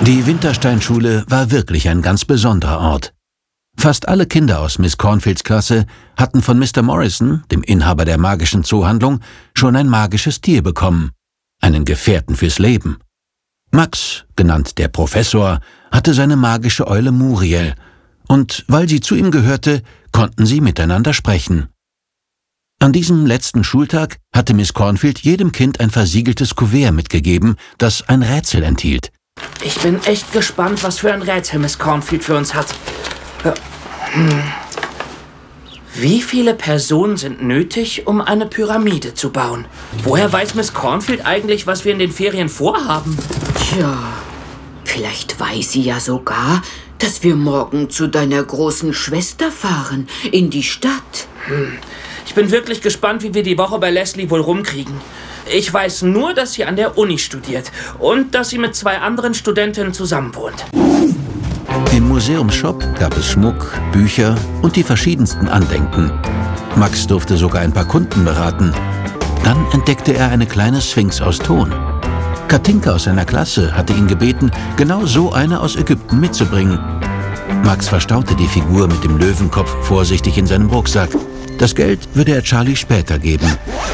Die Wintersteinschule war wirklich ein ganz besonderer Ort. Fast alle Kinder aus Miss Cornfields Klasse hatten von Mr. Morrison, dem Inhaber der magischen Zoohandlung, schon ein magisches Tier bekommen, einen Gefährten fürs Leben. Max, genannt der Professor, hatte seine magische Eule Muriel, und weil sie zu ihm gehörte, konnten sie miteinander sprechen. An diesem letzten Schultag hatte Miss Cornfield jedem Kind ein versiegeltes Kuvert mitgegeben, das ein Rätsel enthielt. Ich bin echt gespannt, was für ein Rätsel Miss Cornfield für uns hat. Wie viele Personen sind nötig, um eine Pyramide zu bauen? Woher weiß Miss Cornfield eigentlich, was wir in den Ferien vorhaben? Tja, vielleicht weiß sie ja sogar, dass wir morgen zu deiner großen Schwester fahren, in die Stadt. Ich bin wirklich gespannt, wie wir die Woche bei Leslie wohl rumkriegen. Ich weiß nur, dass sie an der Uni studiert und dass sie mit 2 anderen Studentinnen zusammenwohnt. Im Museumsshop gab es Schmuck, Bücher und die verschiedensten Andenken. Max durfte sogar ein paar Kunden beraten. Dann entdeckte er eine kleine Sphinx aus Ton. Katinka aus seiner Klasse hatte ihn gebeten, genau so eine aus Ägypten mitzubringen. Max verstaute die Figur mit dem Löwenkopf vorsichtig in seinem Rucksack. Das Geld würde er Charlie später geben.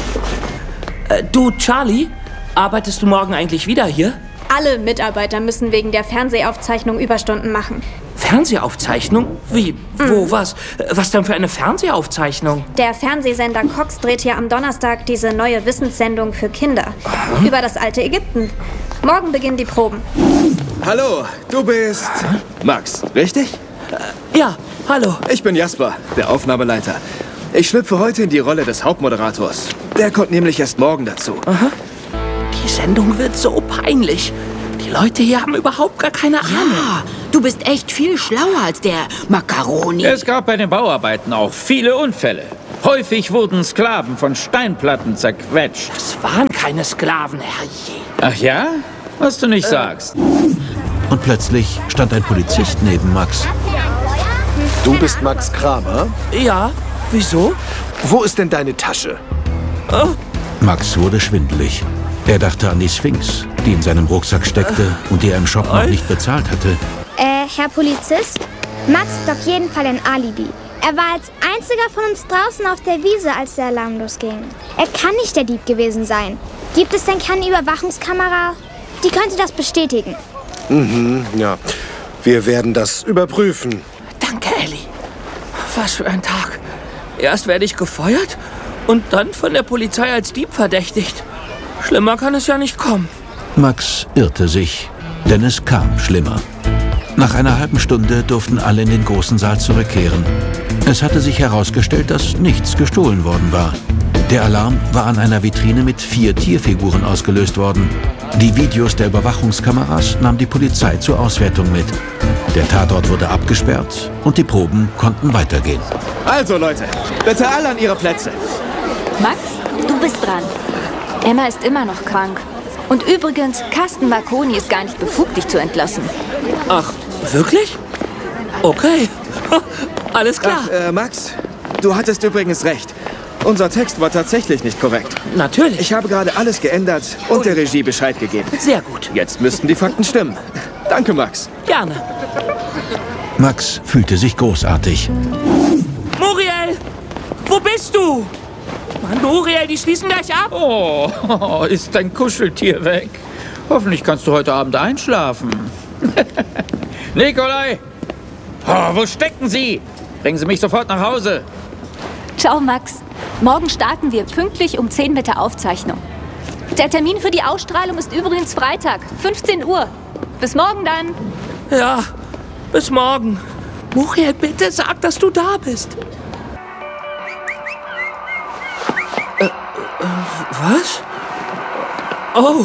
Du, Charlie, arbeitest du morgen eigentlich wieder hier? Alle Mitarbeiter müssen wegen der Fernsehaufzeichnung Überstunden machen. Fernsehaufzeichnung? Wie? Wo? Was? Was denn für eine Fernsehaufzeichnung? Der Fernsehsender Cox dreht hier am Donnerstag diese neue Wissenssendung für Kinder. Über das alte Ägypten. Morgen beginnen die Proben. Hallo, du bist Max, richtig? Ja, hallo. Ich bin Jasper, der Aufnahmeleiter. Ich schlüpfe heute in die Rolle des Hauptmoderators. Der kommt nämlich erst morgen dazu. Aha. Die Sendung wird so peinlich. Die Leute hier haben überhaupt gar keine Ahnung. Ja, du bist echt viel schlauer als der Macaroni. Es gab bei den Bauarbeiten auch viele Unfälle. Häufig wurden Sklaven von Steinplatten zerquetscht. Das waren keine Sklaven, herrje. Ach ja? Was du nicht sagst. Und plötzlich stand ein Polizist neben Max. Du bist Max Kramer? Ja, wieso? Wo ist denn deine Tasche? Max wurde schwindelig. Er dachte an die Sphinx, die in seinem Rucksack steckte und die er im Shop noch nicht bezahlt hatte. Herr Polizist? Max hat auf jeden Fall ein Alibi. Er war als einziger von uns draußen auf der Wiese, als der Alarm losging. Er kann nicht der Dieb gewesen sein. Gibt es denn keine Überwachungskamera? Die könnte das bestätigen. Ja. Wir werden das überprüfen. Danke, Ellie. Was für ein Tag. Erst werde ich gefeuert und dann von der Polizei als Dieb verdächtigt. Schlimmer kann es ja nicht kommen. Max irrte sich, denn es kam schlimmer. Nach einer halben Stunde durften alle in den großen Saal zurückkehren. Es hatte sich herausgestellt, dass nichts gestohlen worden war. Der Alarm war an einer Vitrine mit 4 Tierfiguren ausgelöst worden. Die Videos der Überwachungskameras nahm die Polizei zur Auswertung mit. Der Tatort wurde abgesperrt und die Proben konnten weitergehen. Also Leute, bitte alle an ihre Plätze. Max, du bist dran. Emma ist immer noch krank. Und übrigens, Carsten Marconi ist gar nicht befugt, dich zu entlassen. Ach, wirklich? Okay. Alles klar. Ach, Max, du hattest übrigens recht. Unser Text war tatsächlich nicht korrekt. Natürlich. Ich habe gerade alles geändert und der Regie Bescheid gegeben. Sehr gut. Jetzt müssten die Fakten stimmen. Danke, Max. Gerne. Max fühlte sich großartig. Muriel! Wo bist du? Mann, Muriel, die schließen gleich ab. Oh, ist dein Kuscheltier weg? Hoffentlich kannst du heute Abend einschlafen. Nikolai! Oh, wo stecken Sie? Bringen Sie mich sofort nach Hause. Ciao, Max. Morgen starten wir pünktlich um 10 mit der Aufzeichnung. Der Termin für die Ausstrahlung ist übrigens Freitag, 15 Uhr. Bis morgen dann. Ja, bis morgen. Muriel, bitte sag, dass du da bist. Was? Oh.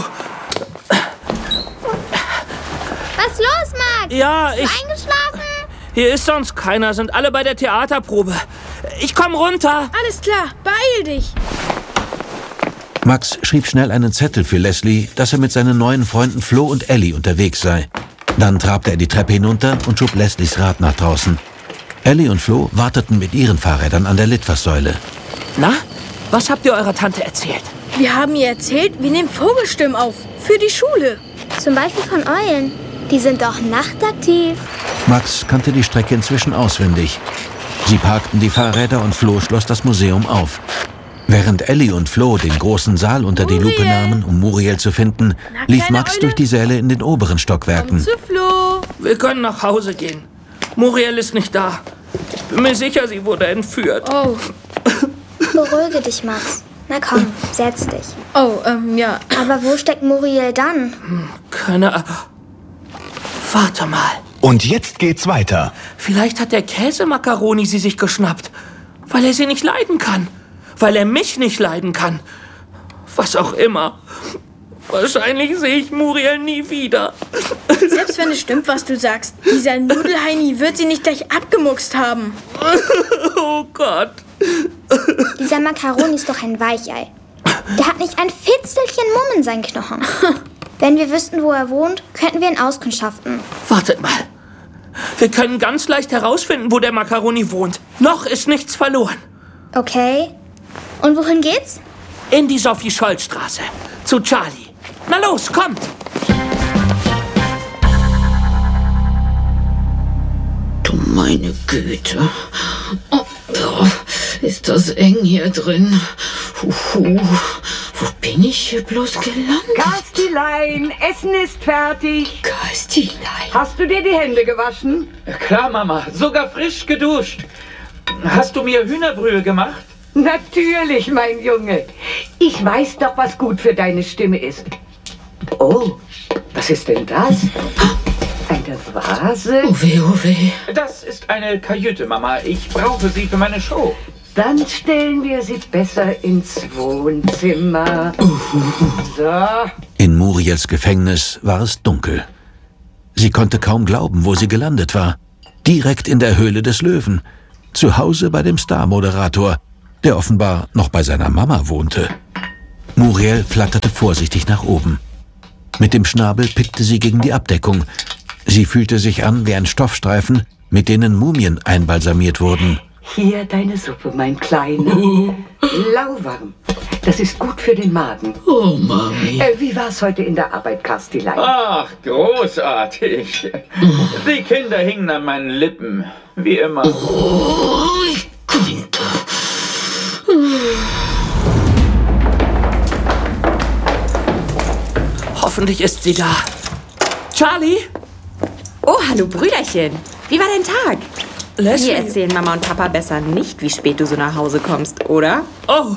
Was los, Max? Ja, Bist du eingeschlafen? Hier ist sonst keiner, sind alle bei der Theaterprobe. Ich komm runter. Alles klar, beeil dich. Max schrieb schnell einen Zettel für Leslie, dass er mit seinen neuen Freunden Flo und Ellie unterwegs sei. Dann trabte er die Treppe hinunter und schob Leslies Rad nach draußen. Ellie und Flo warteten mit ihren Fahrrädern an der Litfaßsäule. Na, was habt ihr eurer Tante erzählt? Wir haben ihr erzählt, wir nehmen Vogelstimmen auf. Für die Schule. Zum Beispiel von Eulen. Die sind doch nachtaktiv. Max kannte die Strecke inzwischen auswendig. Sie parkten die Fahrräder und Flo schloss das Museum auf. Während Ellie und Flo den großen Saal unter die Lupe nahmen, um Muriel zu finden, lief Max durch die Säle in den oberen Stockwerken. Zu Flo. Wir können nach Hause gehen. Muriel ist nicht da. Ich bin mir sicher, sie wurde entführt. Oh. Beruhige dich, Max. Na komm, setz dich. Oh, ja. Aber wo steckt Muriel dann? Keine Ahnung. Warte mal. Und jetzt geht's weiter. Vielleicht hat der Käsemakaroni sie sich geschnappt, weil er sie nicht leiden kann. Weil er mich nicht leiden kann. Was auch immer. Wahrscheinlich sehe ich Muriel nie wieder. Selbst wenn es stimmt, was du sagst, dieser Nudelheini wird sie nicht gleich abgemuckst haben. Oh Gott. Dieser Makaroni ist doch ein Weichei. Der hat nicht ein Fitzelchen Mumm in seinen Knochen. Wenn wir wüssten, wo er wohnt, könnten wir ihn auskundschaften. Wartet mal. Wir können ganz leicht herausfinden, wo der Makaroni wohnt. Noch ist nichts verloren. Okay. Und wohin geht's? In die Sophie-Scholl-Straße. Zu Charlie. Na los, kommt! Du meine Güte. Oh, ist das eng hier drin. Wo bin ich hier bloß gelandet? Kerstilein, Essen ist fertig. Kerstilein. Hast du dir die Hände gewaschen? Klar, Mama. Sogar frisch geduscht. Hast du mir Hühnerbrühe gemacht? Natürlich, mein Junge. Ich weiß doch, was gut für deine Stimme ist. Oh, was ist denn das? Eine Vase? Oh weh. Das ist eine Kajüte, Mama. Ich brauche sie für meine Show. Dann stellen wir sie besser ins Wohnzimmer. So. In Muriels Gefängnis war es dunkel. Sie konnte kaum glauben, wo sie gelandet war. Direkt in der Höhle des Löwen. Zu Hause bei dem Star-Moderator, der offenbar noch bei seiner Mama wohnte. Muriel flatterte vorsichtig nach oben. Mit dem Schnabel pickte sie gegen die Abdeckung. Sie fühlte sich an wie ein Stoffstreifen, mit denen Mumien einbalsamiert wurden. Hier deine Suppe, mein Kleiner. Lauwarm. Das ist gut für den Magen. Oh, Mami. Wie war's heute in der Arbeit, Kerstilein? Ach, großartig. Die Kinder hingen an meinen Lippen, wie immer. Oh, ich könnte. Hoffentlich ist sie da. Charlie? Oh, hallo Brüderchen. Wie war dein Tag? Leslie? Wir erzählen Mama und Papa besser nicht, wie spät du so nach Hause kommst, oder? Oh.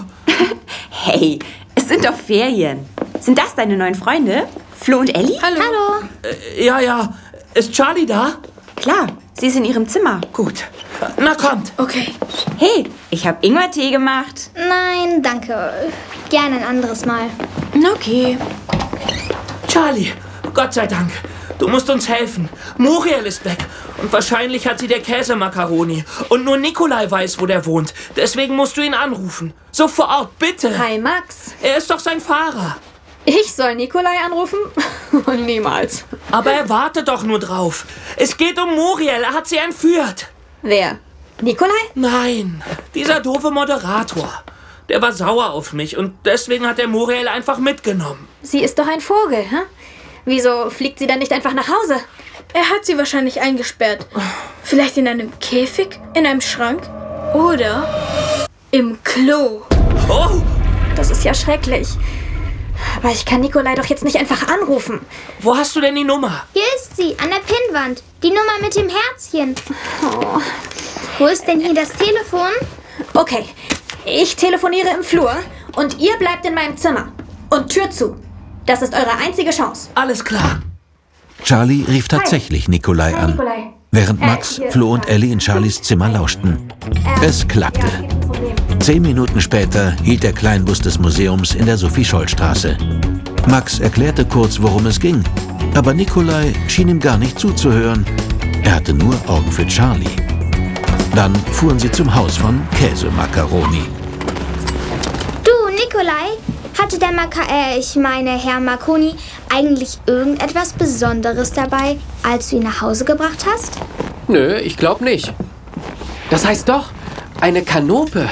Hey, es sind doch Ferien. Sind das deine neuen Freunde? Flo und Ellie? Hallo. Ja. Ist Charlie da? Klar, sie ist in ihrem Zimmer. Gut. Na, kommt. Okay. Hey, ich habe Ingwertee gemacht. Nein, danke. Gerne ein anderes Mal. Okay. Charlie, Gott sei Dank. Du musst uns helfen. Muriel ist weg. Und wahrscheinlich hat sie der Käsemakaroni. Und nur Nikolai weiß, wo der wohnt. Deswegen musst du ihn anrufen. Sofort, bitte. Hi, Max. Er ist doch sein Fahrer. Ich soll Nikolai anrufen? Niemals. Aber er wartet doch nur drauf. Es geht um Muriel. Er hat sie entführt. Wer? Nikolai? Nein, dieser doofe Moderator. Der war sauer auf mich und deswegen hat er Muriel einfach mitgenommen. Sie ist doch ein Vogel, hä? Wieso fliegt sie dann nicht einfach nach Hause? Er hat sie wahrscheinlich eingesperrt. Vielleicht in einem Käfig, in einem Schrank oder im Klo. Oh! Das ist ja schrecklich. Aber ich kann Nikolai doch jetzt nicht einfach anrufen. Wo hast du denn die Nummer? Hier ist sie, an der Pinnwand. Die Nummer mit dem Herzchen. Oh. Wo ist denn hier das Telefon? Okay, ich telefoniere im Flur und ihr bleibt in meinem Zimmer. Und Tür zu. Das ist eure einzige Chance. Alles klar. Charlie rief tatsächlich Nikolai an, Nikolai. während Max, Flo und Ellie in Charlies Zimmer lauschten. Es klappte. 10 Minuten später hielt der Kleinbus des Museums in der Sophie-Scholl-Straße. Max erklärte kurz, worum es ging, aber Nikolai schien ihm gar nicht zuzuhören. Er hatte nur Augen für Charlie. Dann fuhren sie zum Haus von Käsemakaroni. Du, Nikolai, hatte der Herr Marconi eigentlich irgendetwas Besonderes dabei, als du ihn nach Hause gebracht hast? Nö, ich glaube nicht. Das heißt doch, eine Kanope.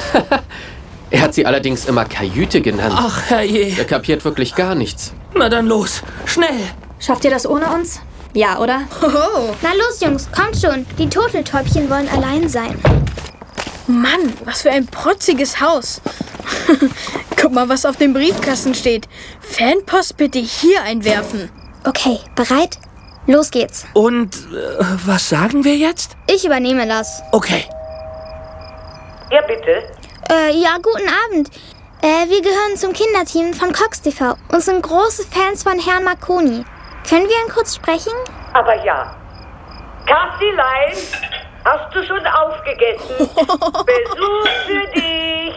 Er hat sie allerdings immer Kajüte genannt. Ach, herrje. Er kapiert wirklich gar nichts. Na dann los, schnell. Schafft ihr das ohne uns? Ja, oder? Oh. Na los, Jungs, kommt schon. Die Turteltäubchen wollen allein sein. Mann, was für ein protziges Haus. Guck mal, was auf dem Briefkasten steht. Fanpost bitte hier einwerfen. Okay, bereit? Los geht's. Und was sagen wir jetzt? Ich übernehme das. Okay. Ja, bitte. Ja, guten Abend. Wir gehören zum Kinderteam von Cox TV und sind große Fans von Herrn Marconi. Können wir ihn kurz sprechen? Aber ja. Kassilein, hast du schon aufgegessen? Besuch für dich.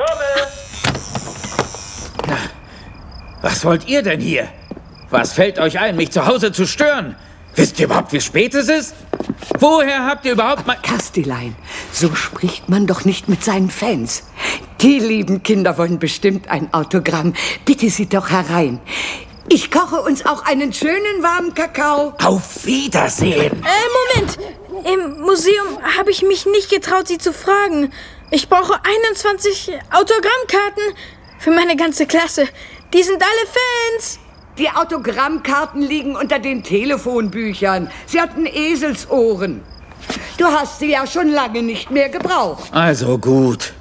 Was wollt ihr denn hier? Was fällt euch ein, mich zu Hause zu stören? Wisst ihr überhaupt, wie spät es ist? Woher habt ihr überhaupt mal... Kastilein, so spricht man doch nicht mit seinen Fans. Die lieben Kinder wollen bestimmt ein Autogramm. Bitte sie doch herein. Ich koche uns auch einen schönen warmen Kakao. Auf Wiedersehen. Moment. Im Museum habe ich mich nicht getraut, sie zu fragen. Ich brauche 21 Autogrammkarten für meine ganze Klasse. Die sind alle Fans. Die Autogrammkarten liegen unter den Telefonbüchern. Sie hatten Eselsohren. Du hast sie ja schon lange nicht mehr gebraucht. Also gut.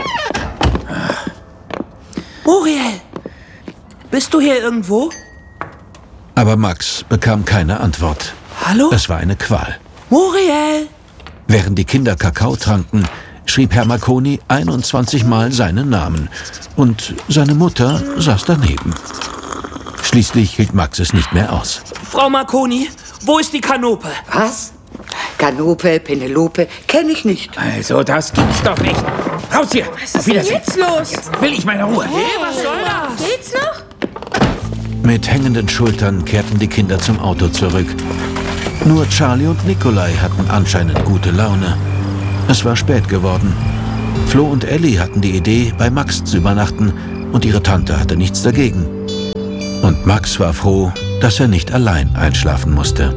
Muriel, bist du hier irgendwo? Aber Max bekam keine Antwort. Hallo? Es war eine Qual. Muriel! Während die Kinder Kakao tranken, schrieb Herr Marconi 21 Mal seinen Namen. Und seine Mutter saß daneben. Schließlich hielt Max es nicht mehr aus. Frau Marconi, wo ist die Kanope? Was? Kanope, Penelope, kenne ich nicht. Also, das gibt's doch nicht. Raus hier! Was ist denn jetzt los? Jetzt will ich meine Ruhe. Hey, was soll das? Geht's noch? Mit hängenden Schultern kehrten die Kinder zum Auto zurück. Nur Charlie und Nikolai hatten anscheinend gute Laune. Es war spät geworden. Flo und Ellie hatten die Idee, bei Max zu übernachten, und ihre Tante hatte nichts dagegen. Und Max war froh, dass er nicht allein einschlafen musste.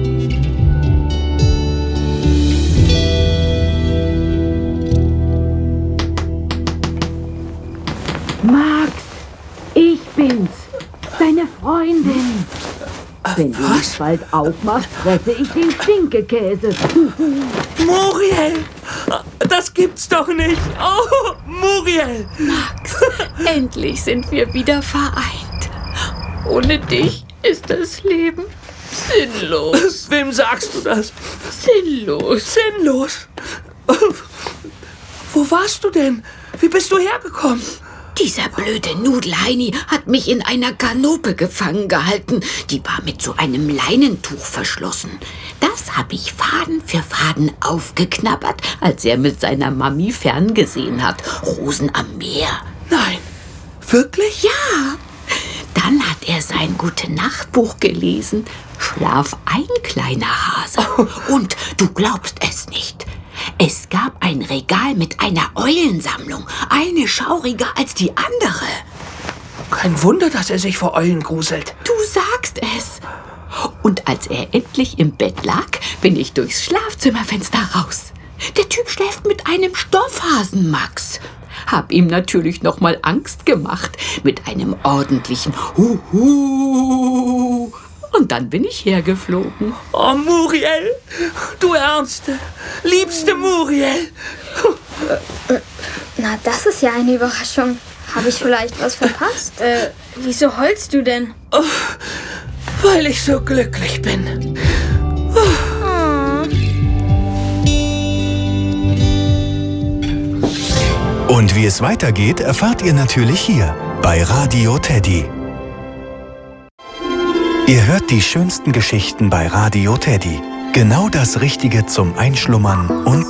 Max, ich bin's, deine Freundin. Wenn du mich bald aufmachst, fresse ich den Stinkekäse. Muriel! Das gibt's doch nicht! Oh, Muriel! Max, endlich sind wir wieder vereint. Ohne dich ist das Leben sinnlos. Wem sagst du das? Sinnlos. Sinnlos? Wo warst du denn? Wie bist du hergekommen? Dieser blöde Nudelheini hat mich in einer Kanope gefangen gehalten. Die war mit so einem Leinentuch verschlossen. Das habe ich Faden für Faden aufgeknabbert, als er mit seiner Mami ferngesehen hat. Rosen am Meer. Nein, wirklich? Ja. Dann hat er sein Gute-Nacht-Buch gelesen. Schlaf ein, kleiner Hase. Und du glaubst es nicht. Es gab ein Regal mit einer Eulensammlung. Eine schauriger als die andere. Kein Wunder, dass er sich vor Eulen gruselt. Du sagst es. Und als er endlich im Bett lag, bin ich durchs Schlafzimmerfenster raus. Der Typ schläft mit einem Stoffhasen, Max. Hab ihm natürlich noch mal Angst gemacht mit einem ordentlichen Huhu. Und dann bin ich hergeflogen. Oh, Muriel, du ärmste, liebste Muriel. Na, das ist ja eine Überraschung. Habe ich vielleicht was verpasst? Wieso heulst du denn? Oh, weil ich so glücklich bin. Und wie es weitergeht, erfahrt ihr natürlich hier bei Radio Teddy. Ihr hört die schönsten Geschichten bei Radio Teddy. Genau das Richtige zum Einschlummern und